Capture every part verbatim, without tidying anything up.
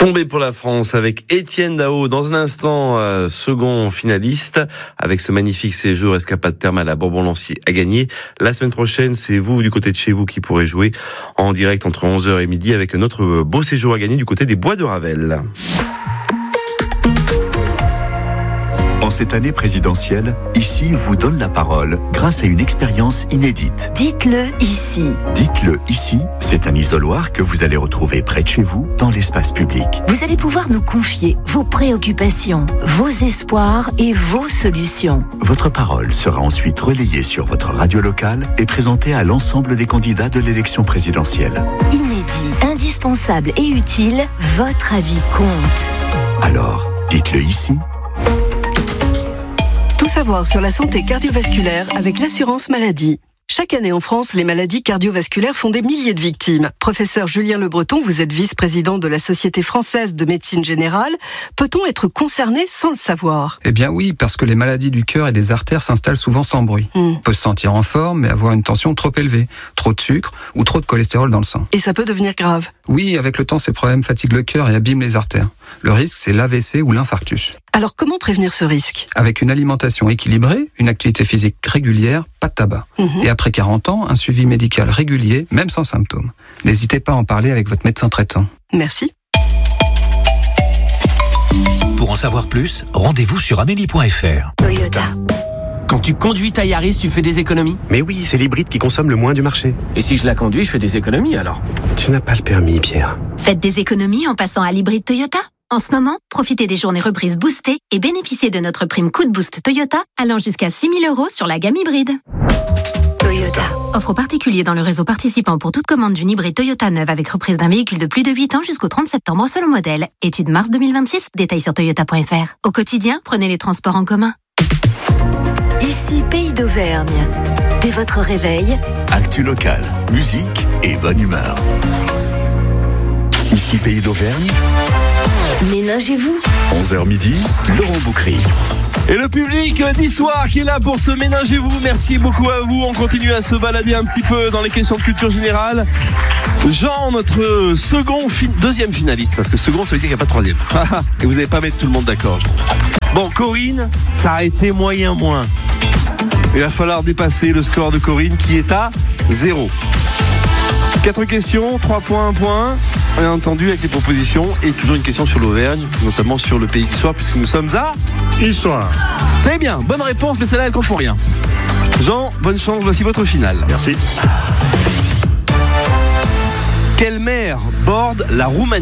Tombé pour la France avec Étienne Dao. Dans un instant, euh, second finaliste avec ce magnifique séjour escapade thermale à Bourbon-Lancier à gagner. La semaine prochaine, c'est vous du côté de chez vous qui pourrez jouer en direct entre onze heures et midi avec notre beau séjour à gagner du côté des Bois de Ravel. En cette année présidentielle, Ici vous donne la parole grâce à une expérience inédite. Dites-le ici. Dites-le ici, c'est un isoloir que vous allez retrouver près de chez vous, dans l'espace public. Vous allez pouvoir nous confier vos préoccupations, vos espoirs et vos solutions. Votre parole sera ensuite relayée sur votre radio locale et présentée à l'ensemble des candidats de l'élection présidentielle. Inédit, indispensable et utile, votre avis compte. Alors, dites-le ici. Tout savoir sur la santé cardiovasculaire avec l'assurance maladie. Chaque année en France, les maladies cardiovasculaires font des milliers de victimes. Professeur Julien Le Breton, vous êtes vice-président de la Société française de médecine générale. Peut-on être concerné sans le savoir ? Eh bien oui, parce que les maladies du cœur et des artères s'installent souvent sans bruit. Mm. On peut se sentir en forme, mais avoir une tension trop élevée, trop de sucre ou trop de cholestérol dans le sang. Et ça peut devenir grave ? Oui, avec le temps, ces problèmes fatiguent le cœur et abîment les artères. Le risque, c'est l'A V C ou l'infarctus. Alors comment prévenir ce risque ? Avec une alimentation équilibrée, une activité physique régulière, pas de tabac. Mm-hmm. Et après quarante ans, un suivi médical régulier, même sans symptômes. N'hésitez pas à en parler avec votre médecin traitant. Merci. Pour en savoir plus, rendez-vous sur amélie point f r. Toyota. Quand tu conduis ta Yaris, tu fais des économies ? Mais oui, c'est l'hybride qui consomme le moins du marché. Et si je la conduis, je fais des économies alors ? Tu n'as pas le permis, Pierre. Faites des économies en passant à l'hybride Toyota. En ce moment, profitez des journées reprises boostées et bénéficiez de notre prime coup de boost Toyota allant jusqu'à six mille euros sur la gamme hybride. Toyota. Offre aux particuliers dans le réseau participant pour toute commande d'une hybride Toyota neuve avec reprise d'un véhicule de plus de huit ans jusqu'au trente septembre selon modèle. Étude mars deux mille vingt-six, détails sur toyota point f r. Au quotidien, prenez les transports en commun. Ici Pays d'Auvergne. Dès votre réveil, actu local, musique et bonne humeur. Ici Pays d'Auvergne. Ménagez-vous. onze heures midi, Laurent Boucry. Et le public d'Issoire qui est là pour se ménagez-vous. Merci beaucoup à vous. On continue à se balader un petit peu dans les questions de culture générale. Jean, notre second, fi- deuxième finaliste, parce que second, ça veut dire qu'il n'y a pas de troisième. Et vous n'allez pas mettre tout le monde d'accord, Jean. Bon, Corinne, ça a été moyen moins. Il va falloir dépasser le score de Corinne qui est à zéro. Quatre questions, trois points, un point. Bien entendu avec les propositions et toujours une question sur l'Auvergne, notamment sur le pays d'Issoire, puisque nous sommes à Issoire. C'est bien, bonne réponse, mais celle-là elle compte pour rien. Jean, bonne chance, voici votre finale. Merci. Quelle mer borde la Roumanie ?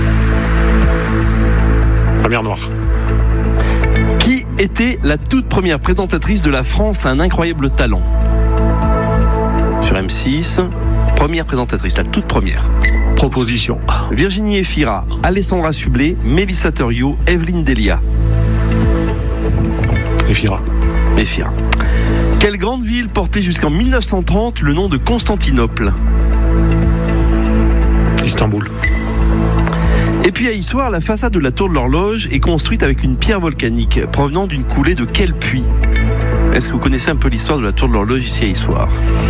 La mer Noire. Qui était la toute première présentatrice de La France à un incroyable talent ? Sur M six, première présentatrice, la toute première. Proposition. Virginie Efira, Alessandra Sublet, Mélissa Theriault, Evelyne Delia. Efira. Efira. Quelle grande ville portait jusqu'en mille neuf cent trente le nom de Constantinople ? Istanbul. Et puis à Issoire, la façade de la tour de l'horloge est construite avec une pierre volcanique provenant d'une coulée de quel puits ? Est-ce que vous connaissez un peu l'histoire de la tour de l'horloge ici à Issoire ?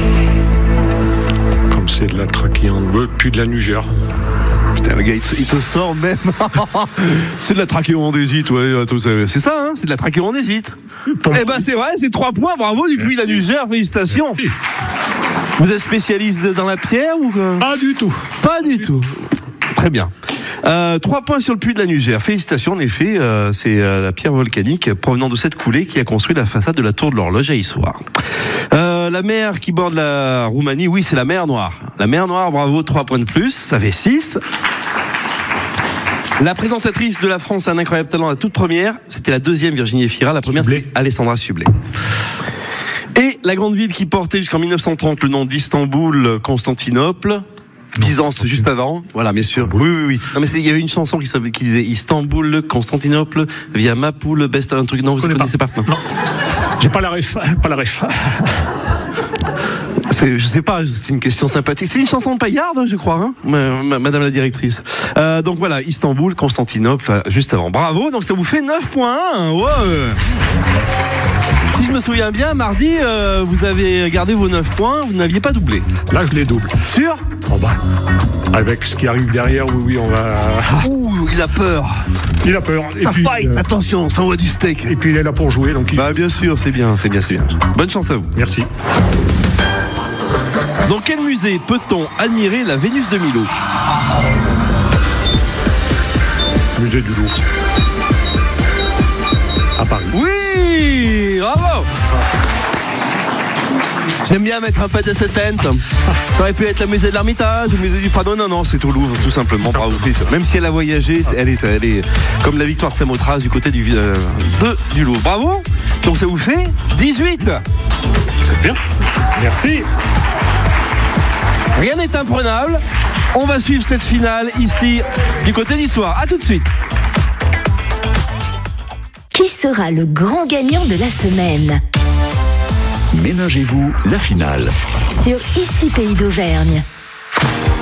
Comme c'est de la trachéande, puis de la nugère. Putain, le gars, il te, il te sort même. C'est de la trachéandésite, ouais. C'est ça, hein, c'est de la trachéandésite. Eh ben, c'est vrai, c'est trois points, bravo, du puits de la Nugère, félicitations. Vous êtes spécialiste dans la pierre ou quoi ? Pas du tout. Pas du tout. Très bien. Euh, trois points sur le puits de la Nugère. Félicitations, en effet, euh, c'est euh, la pierre volcanique provenant de cette coulée qui a construit la façade de la tour de l'horloge à Issoire. Euh, la mer qui borde la Roumanie, oui, c'est la mer Noire. La mer Noire, bravo, trois points de plus, ça fait six. La présentatrice de La France à un incroyable talent, la toute première, c'était la deuxième Virginie Efira, la première Sublet. c'était Alessandra Sublet. Et la grande ville qui portait jusqu'en mille neuf cent trente le nom d'Istanbul, Constantinople. Byzance juste avant, voilà, bien sûr. Oui, oui, oui. Non, mais il y avait une chanson qui, qui disait Istanbul, Constantinople, via ma poule, best, un truc. Non, vous ne connaissez pas. pas. Non. J'ai pas la ref, pas la ref. C'est, je sais pas, c'est une question sympathique. C'est une chanson de Paillarde, hein, je crois, hein, madame la directrice. Euh, donc voilà, Istanbul, Constantinople, juste avant. Bravo, donc ça vous fait neuf points. Ouais. Si je me souviens bien, mardi, euh, vous avez gardé vos neuf points, vous n'aviez pas doublé. Là, je les double. Sûr? Oh bah, avec ce qui arrive derrière, oui, oui, on va... Ouh, il a peur. Il a peur. Ça puis, fight, euh, attention, ça envoie du steak. Et puis il est là pour jouer, donc il... Bah bien sûr, c'est bien, c'est bien, c'est bien. Bonne chance à vous. Merci. Dans quel musée peut-on admirer la Vénus de Milo? Musée du Louvre. À Paris. Oui, bravo. J'aime bien mettre un peu de suspense. Ça aurait pu être le musée de l'Ermitage, le musée du Prado. Non, non, c'est au Louvre, tout simplement. Bravo. Même si elle a voyagé, elle est, elle est comme la victoire de Samothrace du côté du, euh, de, du Louvre. Bravo. Donc ça vous fait dix-huit. C'est bien. Merci. Rien n'est imprenable. On va suivre cette finale ici du côté d'Issoire. A tout de suite. Qui sera le grand gagnant de la semaine? Ménagez-vous la finale. Sur Ici Pays d'Auvergne.